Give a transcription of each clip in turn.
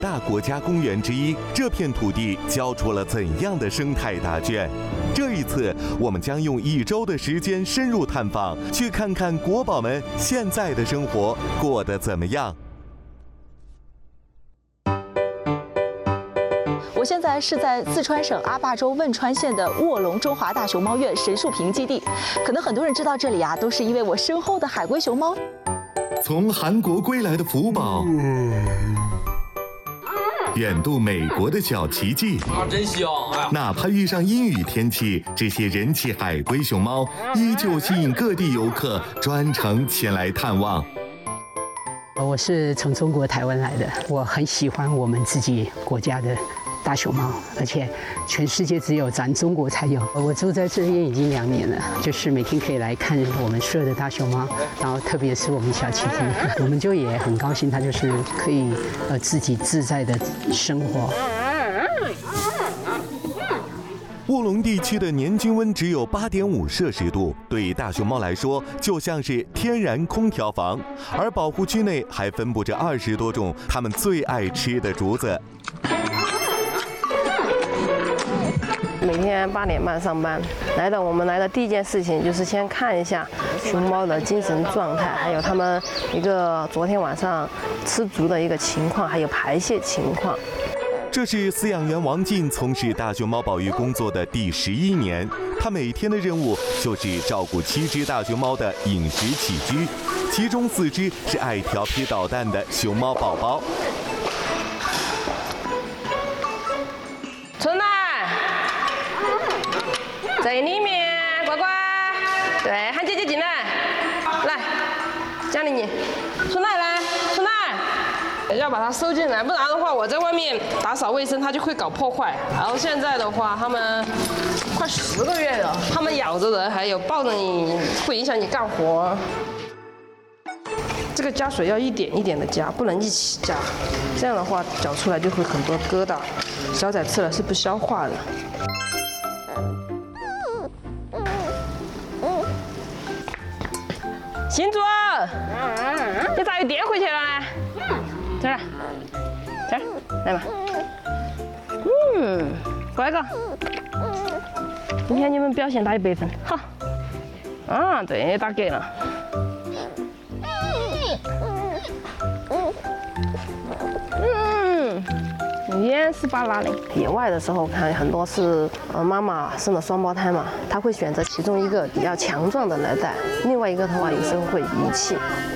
大国家公园之一，这片土地交出了怎样的生态答卷？这一次，我们将用1周的时间深入探访，去看看国宝们现在的生活过得怎么样。 我现在是在四川省阿坝州汶川县的卧龙中华大熊猫院神树坪基地，可能很多人知道这里啊，都是因为我身后的海龟熊猫。 从韩国归来的福宝。远渡美国的小奇迹啊，真香！ 哪怕遇上阴雨天气，这些人气海龟熊猫依旧吸引各地游客专程前来探望。 我是从中国台湾来的，我很喜欢我们自己国家的大熊猫，而且全世界只有咱中国才有。我住在这边已经2年了，就是每天可以来看我们所有的大熊猫，然后特别是我们小奇迹，我们就也很高兴，它就是可以自己自在的生活。 卧龙地区的年均温只有8.5摄氏度，对大熊猫来说就像是天然空调房。而保护区内还分布着20多种它们最爱吃的竹子。 每天8点半上班，我们来的第一件事情就是先看一下熊猫的精神状态，还有它们一个昨天晚上吃足的一个情况，还有排泄情况。 这是饲养员王进从事大熊猫保育工作的第11年，他每天的任务就是照顾7只大熊猫的饮食起居，其中4只是爱调皮捣蛋的熊猫宝宝。 春来，在里面，乖乖，对，喊姐姐进来，来，奖励你，春来来，春来。要把它收进来，不然的话，我在外面打扫卫生，它就会搞破坏。然后现在的话，它们快10个月了，它们咬着人，还有抱着你，会影响你干活。这个加水要一点一点的加，不能一起加，这样的话搅出来就会很多疙瘩，小崽吃了是不消化的。新主，你咋又颠回去了呢？这儿，来嘛。乖个。今天你们表现打100分，好。啊，对，打给了。眼是巴拉的。野外的时候看很多是妈妈生了双胞胎嘛，她会选择其中一个比较强壮的来带，另外一个的话有时候会遗弃。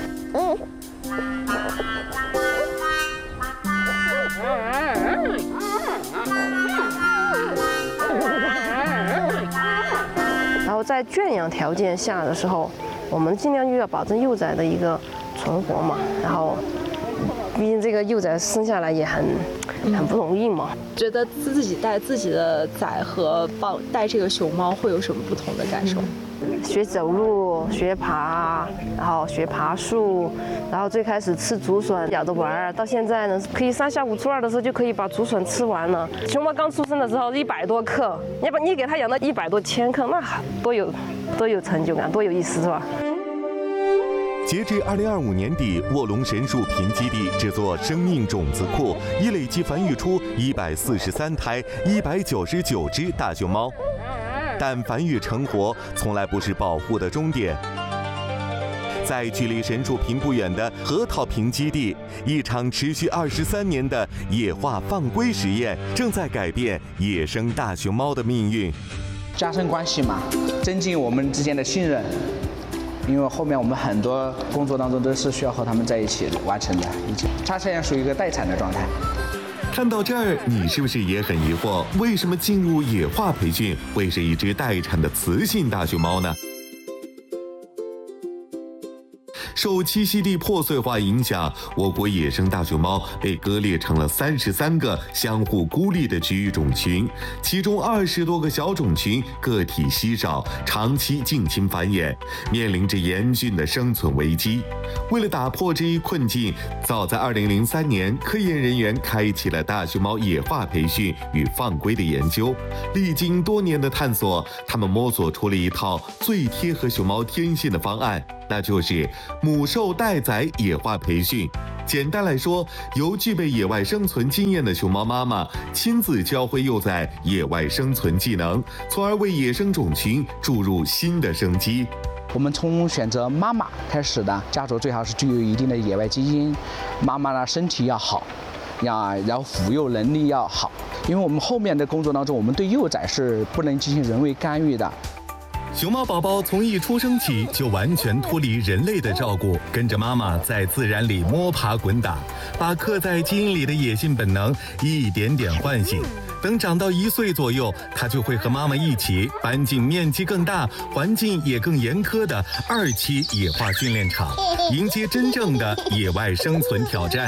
然后在圈养条件下的时候，我们尽量就要保证幼崽的一个存活嘛。然后，毕竟这个幼崽生下来也很不容易嘛。 觉得自己带自己的崽和带这个熊猫会有什么不同的感受？ 学走路，学爬，然后学爬树，然后最开始吃竹笋，咬着玩儿，到现在呢，可以上下午初2的时候就可以把竹笋吃完了。熊猫刚出生的时候100多克，你给它养到100多千克，那多有成就感，多有意思，是吧？ 截至2025年底，卧龙神树坪基地这座生命种子库已累计繁育出143胎199只大熊猫。但繁育成活从来不是保护的终点。在距离神树坪不远的核桃坪基地，一场持续23年的野化放归实验正在改变野生大熊猫的命运。 加深关系嘛，增进我们之间的信任。因为后面我们很多工作当中都是需要和他们在一起完成的，它现在属于一个待产的状态。 看到这儿，你是不是也很疑惑，为什么进入野化培训会是一只待产的雌性大熊猫呢？受栖息地破碎化影响，我国野生大熊猫被割裂成了33个相互孤立的区域种群，其中20多个小种群个体稀少，长期近亲繁衍，面临着严峻的生存危机。为了打破这一困境，早在2003年，科研人员开启了大熊猫野化培训与放归的研究。历经多年的探索，他们摸索出了一套最贴合熊猫天性的方案，那就是母母兽代崽野化培训。简单来说，由具备野外生存经验的熊猫妈妈亲自教会幼崽野外生存技能，从而为野生种群注入新的生机。 我们从选择妈妈开始的，家族最好是具有一定的野外基因，妈妈呢身体要好，然后抚幼能力要好，因为我们后面的工作当中，我们对幼崽是不能进行人为干预的。 熊猫宝宝从一出生起就完全脱离人类的照顾，跟着妈妈在自然里摸爬滚打，把刻在基因里的野性本能一点点唤醒。等长到1岁左右，它就会和妈妈一起搬进面积更大、环境也更严苛的2期野化训练场，迎接真正的野外生存挑战。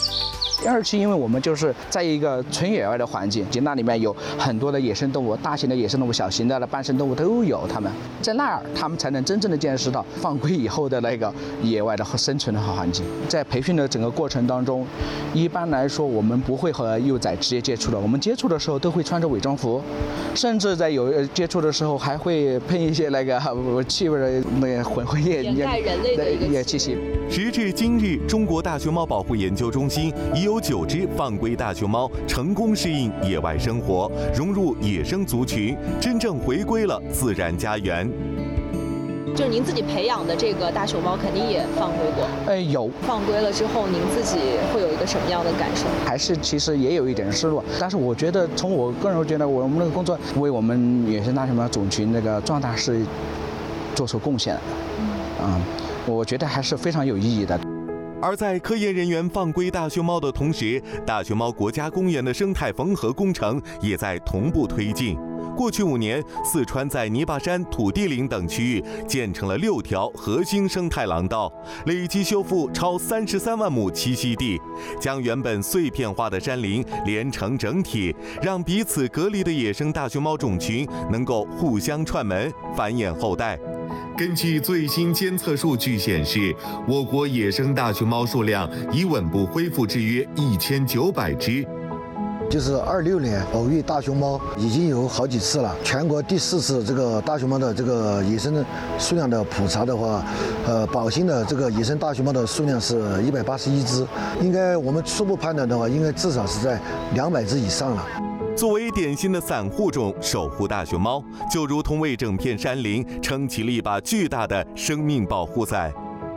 2期，因为我们就是在一个纯野外的环境，那里面有很多的野生动物，大型的野生动物、小型的半生动物都有。他们在那儿，他们才能真正的见识到放归以后的那个野外的生存的好环境。在培训的整个过程当中，一般来说我们不会和幼崽直接接触的，我们接触的时候都会穿着伪装服，甚至在有接触的时候还会喷一些那个气味的那个混合液， 掩盖人类的一个气息。 时至今日，中国大熊猫保护研究中心已有9只放归大熊猫成功适应野外生活，融入野生族群，真正回归了自然家园。 就是您自己培养的这个大熊猫，肯定也放归过。 有。 放归了之后，您自己会有一个什么样的感受？ 还是其实也有一点失落，但是我觉得从我个人觉得，我们那个工作为我们野生大熊猫种群那个壮大是做出贡献的。我觉得还是非常有意义的。 而在科研人员放归大熊猫的同时，大熊猫国家公园的生态缝合工程也在同步推进。过去5年，四川在泥巴山、土地岭等区域建成了6条核心生态廊道，累计修复超33万亩栖息地，将原本碎片化的山林连成整体，让彼此隔离的野生大熊猫种群能够互相串门，繁衍后代。 根据最新监测数据显示，我国野生大熊猫数量已稳步恢复至约1900只。 就是26年保育大熊猫已经有好几次了，全国第4次这个大熊猫的这个野生的数量的普查的话，保新的这个野生大熊猫的数量是181只，应该我们初步判断的话，应该至少是在200只以上了。 作为典型的散户种，守护大熊猫就如同为整片山林撑起了一把巨大的生命保护伞。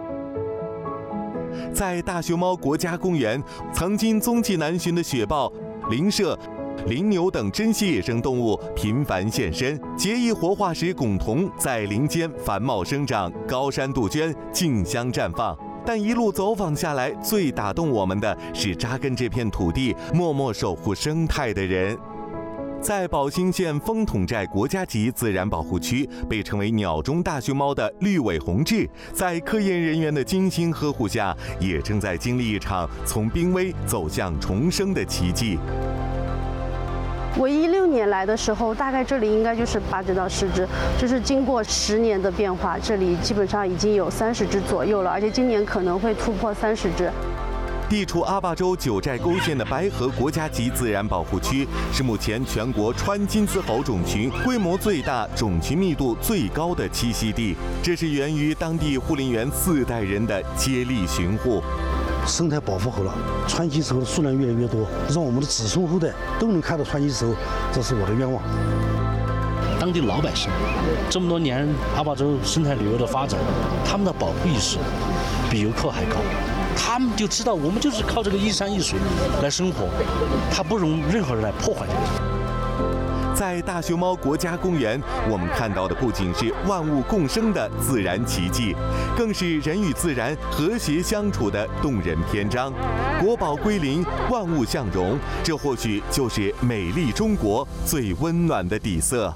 在大熊猫国家公园，曾经踪迹难寻的雪豹、灵麝、羚牛等珍稀野生动物频繁现身，结义活化石拱桐在林间繁茂生长，高山杜鹃竞相绽放。但一路走访下来，最打动我们的是扎根这片土地、默默守护生态的人。在保兴县风筒寨国家级自然保护区，被称为鸟中大熊猫的绿尾红雉，在科研人员的精心呵护下，也正在经历一场从濒危走向重生的奇迹。 我16年来的时候，大概这里应该就是8只到10只，就是经过10年的变化，这里基本上已经有30只左右了，而且今年可能会突破30只。 地处阿坝州九寨沟县的白河国家级自然保护区，是目前全国川金丝猴种群规模最大、种群密度最高的栖息地。这是源于当地护林员4代人的接力巡护。 生态保护好了，川金丝猴的数量越来越多，让我们的子孙后代都能看到川金丝猴，这是我的愿望。 当地老百姓这么多年阿坝州生态旅游的发展，他们的保护意识比游客还高。他们就知道我们就是靠这个一山一水来生活，他不容任何人来破坏这个。 在大熊猫国家公园，我们看到的不仅是万物共生的自然奇迹，更是人与自然和谐相处的动人篇章。国宝归林，万物相融，这或许就是美丽中国最温暖的底色。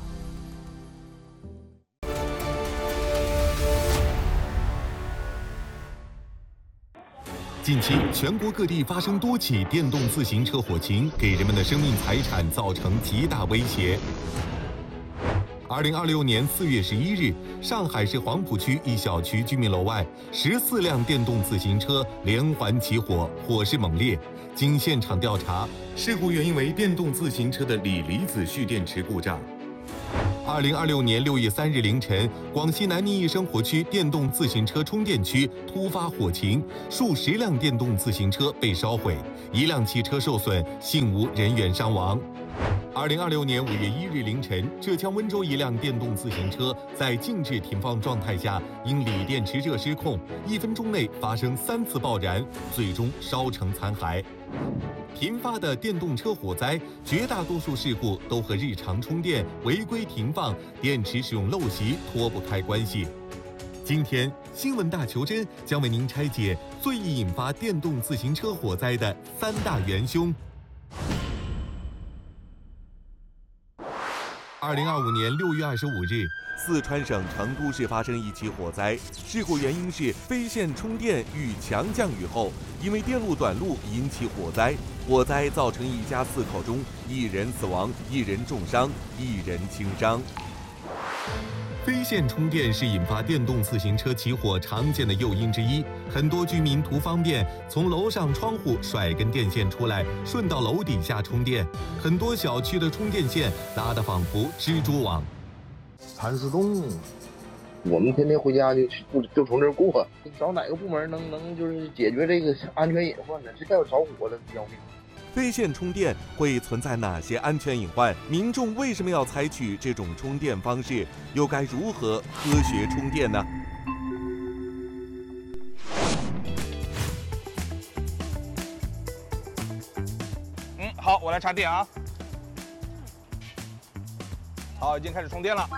近期，全国各地发生多起电动自行车火情，给人们的生命财产造成极大威胁。2026年4月11日，上海市黄浦区一小区居民楼外，14辆电动自行车连环起火，火势猛烈。经现场调查，事故原因为电动自行车的锂离子蓄电池故障。 2026年6月3日凌晨，广西南宁一生活区电动自行车充电区突发火情，数十辆电动自行车被烧毁，1辆汽车受损，幸无人员伤亡。2026年5月1日凌晨，浙江温州一辆电动自行车在静止停放状态下，因锂电池热失控，1分钟内发生3次爆燃，最终烧成残骸。频发的电动车火灾，绝大多数事故都和日常充电、违规停放、电池使用陋习脱不开关系。今天，新闻大求真将为您拆解最易引发电动自行车火灾的3大元凶。2025年6月25日， 四川省成都市发生一起火灾，事故原因是非线充电遇强降雨后，因为电路短路引起火灾。火灾造成一家4口中1人死亡，1人重伤，1人轻伤。 非线充电是引发电动自行车起火常见的诱因之一，很多居民图方便，从楼上窗户甩根电线出来，顺到楼底下充电。很多小区的充电线拉得仿佛蜘蛛网。 盘丝洞，我们天天回家就从这儿过，找哪个部门能就是解决这个安全隐患呢？这要着火了，要命！ 非线充电会存在哪些安全隐患？民众为什么要采取这种充电方式？又该如何科学充电呢？ 好，我来插电啊。好，已经开始充电了。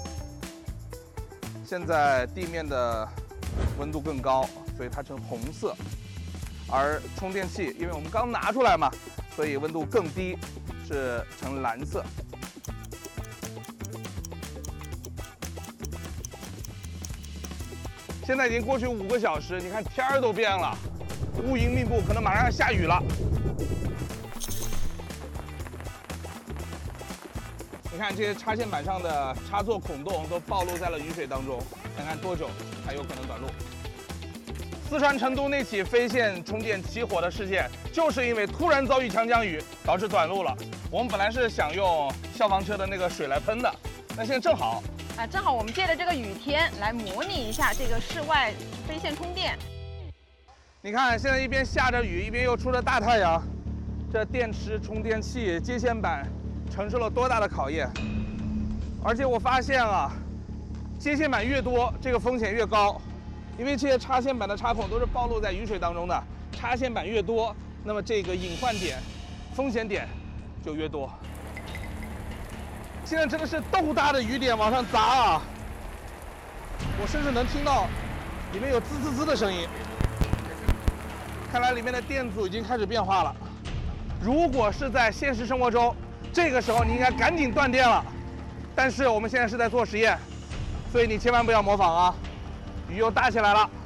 现在地面的温度更高，所以它呈红色。而充电器，因为我们刚拿出来嘛，所以温度更低，是呈蓝色。现在已经过去5个小时，你看天儿都变了，乌云密布，可能马上要下雨了。你看这些插线板上的插座孔洞都暴露在了雨水当中，看看多久才有可能短路。四川成都那起非线充电起火的事件，就是因为突然遭遇强降雨，导致短路了。我们本来是想用消防车的那个水来喷的，那现在正好我们借着这个雨天来模拟一下这个室外非线充电。 你看，现在一边下着雨，一边又出着大太阳，这电池、充电器、接线板承受了多大的考验。而且我发现接线板越多，这个风险越高。因为这些插线板的插孔都是暴露在雨水当中的，插线板越多，那么这个隐患点、风险点就越多。现在真的是豆大的雨点往上砸啊！我甚至能听到里面有滋滋滋的声音。看来里面的电阻已经开始变化了。如果是在现实生活中，这个时候你应该赶紧断电了。但是我们现在是在做实验，所以你千万不要模仿啊！雨又大起来了，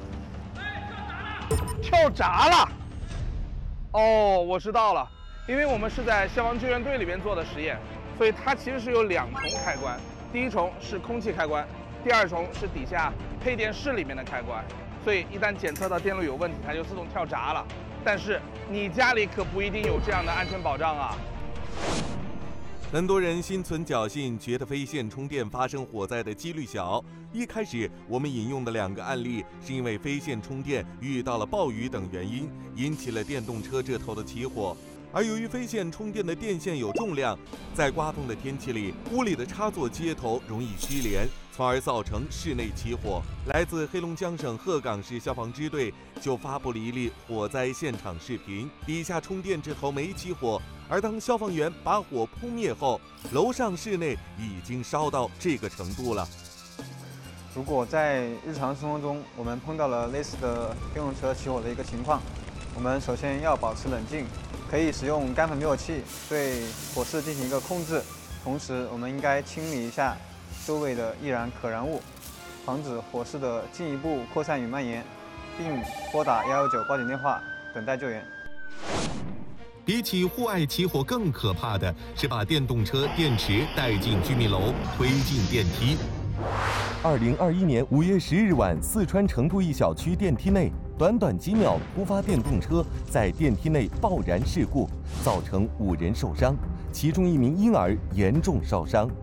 跳闸了。哦，我知道了，因为我们是在消防救援队里边做的实验，所以它其实是有2重开关，第一重是空气开关，第2重是底下配电室里面的开关。所以一旦检测到电路有问题，它就自动跳闸了。但是你家里可不一定有这样的安全保障啊。 很多人心存侥幸，觉得非线充电发生火灾的几率小。一开始我们引用的2个案例，是因为非线充电遇到了暴雨等原因，引起了电动车这头的起火。而由于非线充电的电线有重量，在刮风的天气里，屋里的插座接头容易虚连，从而造成室内起火。来自黑龙江省鹤岗市消防支队就发布了一例火灾现场视频，底下充电这头没起火，而当消防员把火扑灭后，楼上室内已经烧到这个程度了。 如果在日常生活中我们碰到了类似的电动车起火的一个情况，我们首先要保持冷静，可以使用干粉灭火器对火势进行一个控制，同时我们应该清理一下周围的易燃可燃物，防止火势的进一步扩散与蔓延，并拨打119报警电话等待救援。 比起户外起火更可怕的是把电动车电池带进居民楼，推进电梯。 2021年5月10日晚，四川成都一小区电梯内，短短几秒突发电动车在电梯内爆燃事故，造成5人受伤，其中1名婴儿严重烧伤。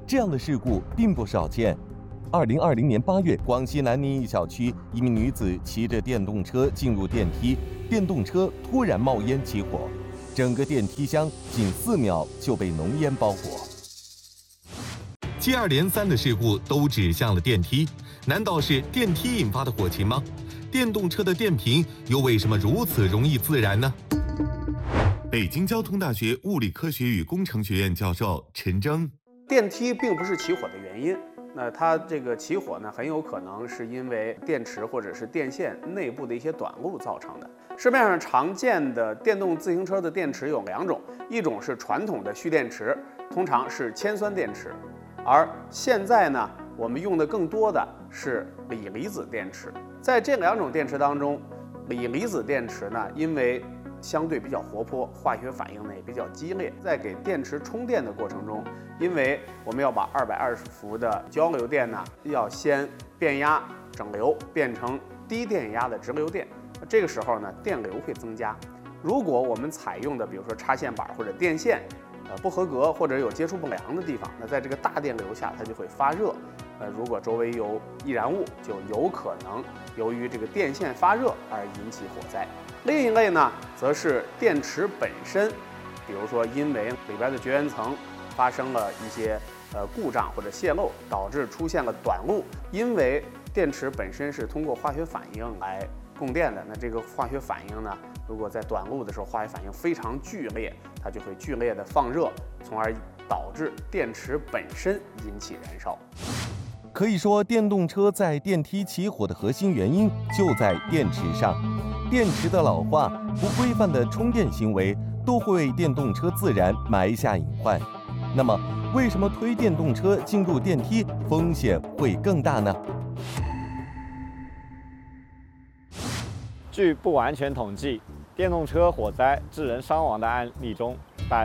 这样的事故并不少见。2020年8月，广西南宁一小区，一名女子骑着电动车进入电梯，电动车突然冒烟起火，整个电梯箱仅4秒就被浓烟包裹。 接二连三的事故都指向了电梯，难道是电梯引发的火情吗？电动车的电瓶又为什么如此容易自燃呢？北京交通大学物理科学与工程学院教授陈征， 电梯并不是起火的原因。那它这个起火呢，很有可能是因为电池或者是电线内部的一些短路造成的。市面上常见的电动自行车的电池有2种，一种是传统的蓄电池，通常是铅酸电池，而现在呢，我们用的更多的是锂离子电池。在这2种电池当中，锂离子电池呢，因为相对比较活泼，化学反应呢也比较激烈。在给电池充电的过程中，因为我们要把220伏的交流电呢，要先变压整流，变成低电压的直流电。这个时候呢，电流会增加。如果我们采用的，比如说插线板或者电线，不合格或者有接触不良的地方，那在这个大电流下，它就会发热。如果周围有易燃物，就有可能由于这个电线发热而引起火灾。另一类呢，则是电池本身，比如说因为里边的绝缘层发生了一些故障或者泄漏，导致出现了短路。因为电池本身是通过化学反应来供电的，那这个化学反应呢，如果在短路的时候化学反应非常剧烈，它就会剧烈的放热，从而导致电池本身引起燃烧。 可以说，电动车在电梯起火的核心原因就在电池上。电池的老化、不规范的充电行为，都会为电动车自燃埋下隐患。那么，为什么推电动车进入电梯风险会更大呢？ 据不完全统计，电动车火灾致人伤亡的案例中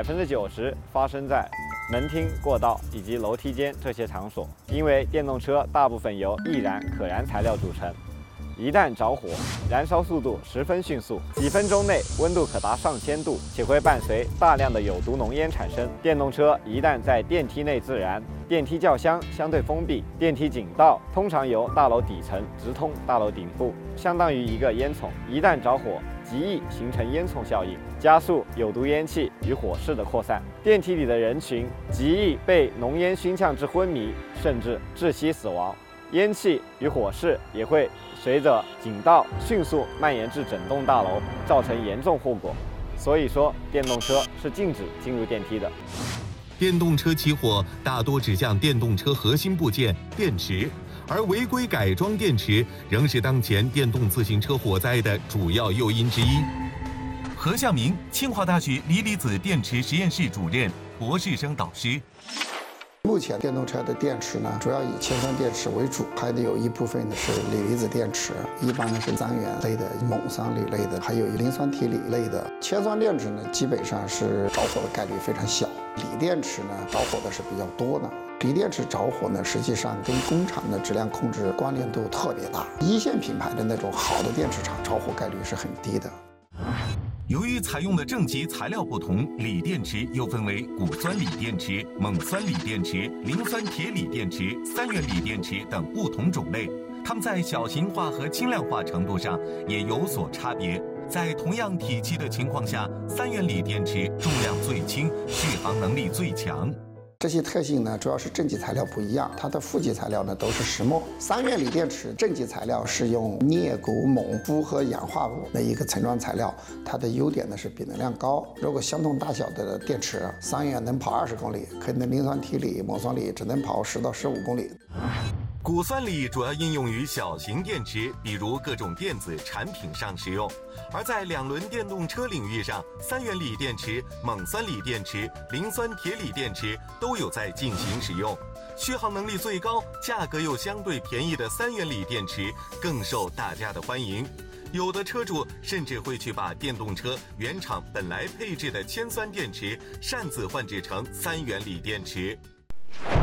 ，90%发生在门厅、过道以及楼梯间这些场所。因为电动车大部分由易燃可燃材料组成，一旦着火，燃烧速度十分迅速，几分钟内温度可达上千度，且会伴随大量的有毒浓烟产生。电动车一旦在电梯内自燃，电梯轿厢相对封闭，电梯井道通常由大楼底层直通大楼顶部，相当于一个烟囱。一旦着火，极易形成烟囱效应，加速有毒烟气与火势的扩散。电梯里的人群极易被浓烟熏呛至昏迷，甚至窒息死亡。烟气与火势也会随着井道迅速蔓延至整栋大楼，造成严重后果。所以说，电动车是禁止进入电梯的。 电动车起火大多指向电动车核心部件电池，而违规改装电池仍是当前电动自行车火灾的主要诱因之一。何向明，清华大学锂离子电池实验室主任、博士生导师。 目前电动车的电池呢，主要以铅酸电池为主，还得有一部分呢是锂离子电池，一般呢是三元类的、锰酸锂类的，还有磷酸铁锂类的。铅酸电池呢，基本上是着火的概率非常小，锂电池呢着火的是比较多的。锂电池着火呢，实际上跟工厂的质量控制关联度特别大，一线品牌的那种好的电池厂着火概率是很低的。 由于采用的正极材料不同，锂电池又分为钴酸锂电池、锰酸锂电池、磷酸铁锂电池、三元锂电池等不同种类。它们在小型化和轻量化程度上也有所差别。在同样体积的情况下，三元锂电池重量最轻，续航能力最强。 这些特性呢，主要是正极材料不一样，它的负极材料呢都是石墨。三元锂电池正极材料是用镍、钴、锰复合氧化物的一个层状材料，它的优点呢是比能量高。如果相同大小的电池，三元能跑20公里，可能磷酸铁锂、锰酸锂只能跑10到15公里。 钴酸锂主要应用于小型电池，比如各种电子产品上使用；而在两轮电动车领域上，三元锂电池、锰酸锂电池、磷酸铁锂电池都有在进行使用。续航能力最高、价格又相对便宜的三元锂电池更受大家的欢迎。有的车主甚至会去把电动车原厂本来配置的铅酸电池擅自换制成三元锂电池。